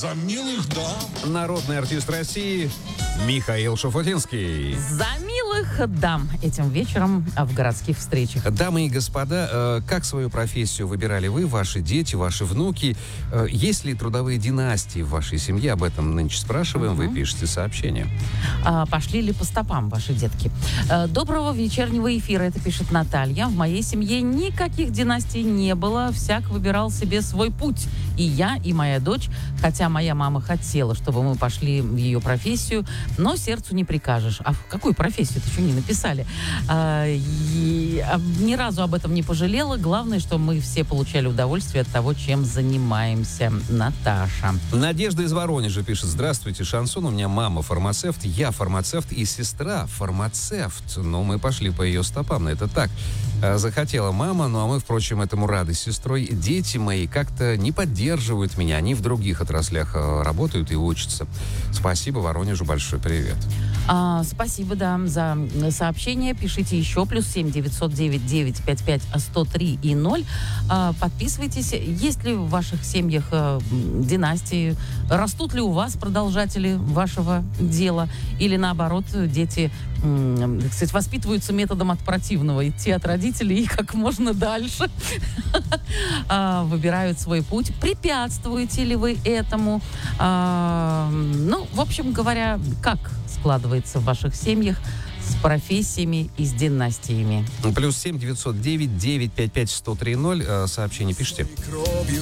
За милых дам. Народный артист России Михаил Шуфутинский. За милых дам этим вечером в городских встречах. Дамы и господа, как свою профессию выбирали вы, ваши дети, ваши внуки? Есть ли трудовые династии в вашей семье? Об этом нынче спрашиваем. Вы пишете сообщение. Пошли ли по стопам ваши детки? Доброго вечернего эфира, это пишет Наталья. В моей семье никаких династий не было. Всяк выбирал себе свой путь. И я, и моя дочь. Хотя моя мама хотела, чтобы мы пошли в ее профессию, но сердцу не прикажешь. А в какую профессию-то еще не написали? Ни разу об этом не пожалела. Главное, что мы все получали удовольствие от того, чем занимаемся. Наташа. Надежда из Воронежа пишет. Здравствуйте, Шансон. У меня мама фармацевт, я фармацевт и сестра фармацевт. Но мы пошли по ее стопам. Это так. Захотела мама, ну а мы, впрочем, этому рады с сестрой. Дети мои как-то не поддерживают меня. Они в других отраслях работают и учатся. Спасибо Воронежу, большой привет. Спасибо, да, за сообщение. Пишите еще. +7 909 955 103 и 0. Подписывайтесь. Есть ли в ваших семьях династии? Растут ли у вас продолжатели вашего дела? Или наоборот, дети, кстати, воспитываются методом от противного. Идти от родителей и как можно дальше. Выбирают свой путь. Препятствуете ли вы этому? Ну, в общем говоря, как складывается в ваших семьях с профессиями и с династиями? +7 909 955 103 0. Сообщение пишите.